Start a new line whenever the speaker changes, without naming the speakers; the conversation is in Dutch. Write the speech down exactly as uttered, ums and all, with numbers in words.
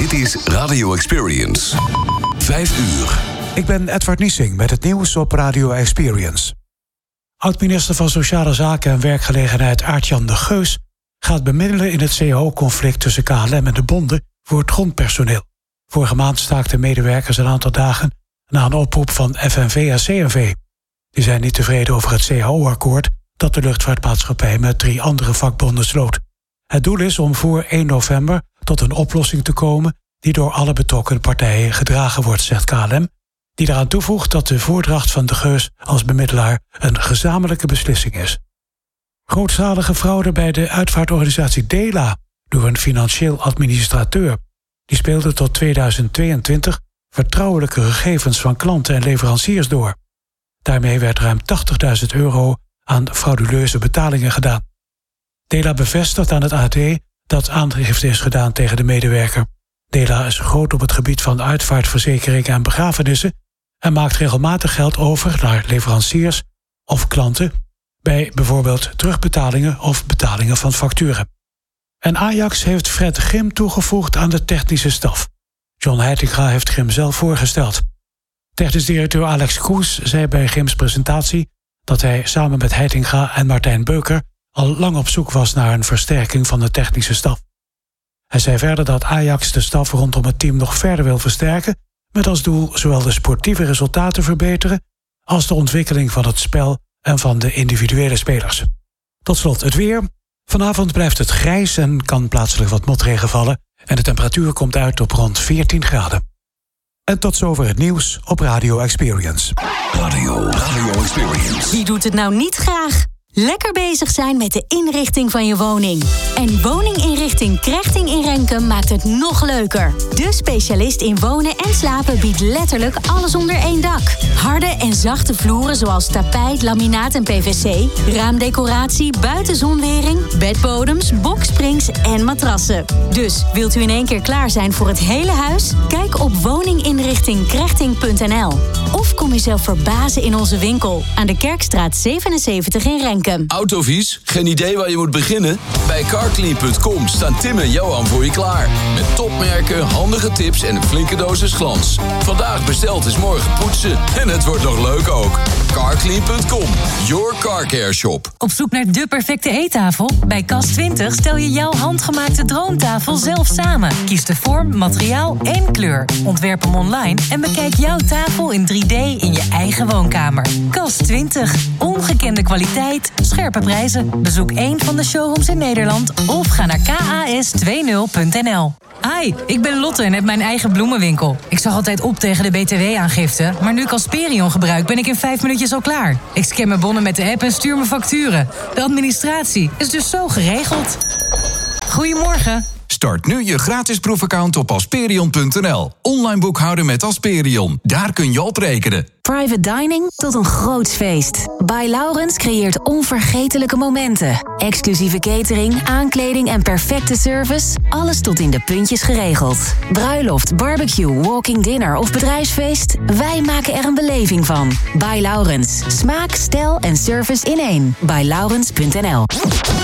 Dit is Radio Experience. Vijf uur.
Ik ben Edward Niesing met het nieuws op Radio Experience. Oud-minister van Sociale Zaken en Werkgelegenheid Aart-Jan de Geus gaat bemiddelen in het C A O-conflict tussen K L M en de bonden voor het grondpersoneel. Vorige maand staakten medewerkers een aantal dagen na een oproep van F N V en C N V. Die zijn niet tevreden over het C A O-akkoord dat de luchtvaartmaatschappij met drie andere vakbonden sloot. Het doel is om voor één november tot een oplossing te komen die door alle betrokken partijen gedragen wordt, zegt K L M, die eraan toevoegt dat de voordracht van de Geus als bemiddelaar een gezamenlijke beslissing is. Grootschalige fraude bij de uitvaartorganisatie DELA door een financieel administrateur. Die speelde tot tweeduizend tweeëntwintig vertrouwelijke gegevens van klanten en leveranciers door. Daarmee werd ruim tachtigduizend euro aan frauduleuze betalingen gedaan. DELA bevestigt aan het A D dat aangifte is gedaan tegen de medewerker. DELA is groot op het gebied van uitvaartverzekeringen en begrafenissen en maakt regelmatig geld over naar leveranciers of klanten bij bijvoorbeeld terugbetalingen of betalingen van facturen. En Ajax heeft Fred Grim toegevoegd aan de technische staf. John Heitinga heeft Grim zelf voorgesteld. Technisch directeur Alex Kroes zei bij Grims presentatie dat hij samen met Heitinga en Martijn Beuker al lang op zoek was naar een versterking van de technische staf. Hij zei verder dat Ajax de staf rondom het team nog verder wil versterken, met als doel zowel de sportieve resultaten verbeteren als de ontwikkeling van het spel en van de individuele spelers. Tot slot het weer. Vanavond blijft het grijs en kan plaatselijk wat motregen vallen en de temperatuur komt uit op rond veertien graden. En tot zover het nieuws op Radio Experience.
Radio, Radio Experience.
Wie doet het nou niet graag? Lekker bezig zijn met de inrichting van je woning. En woninginrichting Krechting in Renkum maakt het nog leuker. De specialist in wonen en slapen biedt letterlijk alles onder één dak. Harde en zachte vloeren zoals tapijt, laminaat en P V C, raamdecoratie, buitenzonwering, bedbodems, boksprings en matrassen. Dus wilt u in één keer klaar zijn voor het hele huis? Kijk op woninginrichting krechting punt n l. Of kom jezelf verbazen in onze winkel aan de Kerkstraat zevenenzeventig in Renkum.
Autovies? Geen idee waar je moet beginnen? Bij carclean punt com staan Tim en Johan voor je klaar. Met topmerken, handige tips en een flinke dosis glans. Vandaag besteld is morgen poetsen. En het wordt nog leuk ook. carclean punt com, your car care shop.
Op zoek naar de perfecte eettafel? Bij Kast twintig stel je jouw handgemaakte droomtafel zelf samen. Kies de vorm, materiaal en kleur. Ontwerp hem online en bekijk jouw tafel in drie D in je eigen woonkamer. Kast twintig. Ongekende kwaliteit, scherpe prijzen. Bezoek één van de showrooms in Nederland of ga naar k a s twintig punt n l. Hi, ik ben Lotte en heb mijn eigen bloemenwinkel. Ik zag altijd op tegen de B T W-aangifte, maar nu ik Asperion gebruik ben ik in vijf minuutjes al klaar. Ik scan mijn bonnen met de app en stuur mijn facturen. De administratie is dus zo geregeld. Goedemorgen.
Start nu je gratis proefaccount op asperion punt n l. Online boekhouden met Asperion. Daar kun je op rekenen.
Private dining tot een groots feest. Bij Laurens creëert onvergetelijke momenten. Exclusieve catering, aankleding en perfecte service. Alles tot in de puntjes geregeld. Bruiloft, barbecue, walking dinner of bedrijfsfeest. Wij maken er een beleving van. Bij Laurens. Smaak, stijl en service in één. Bij laurens punt n l.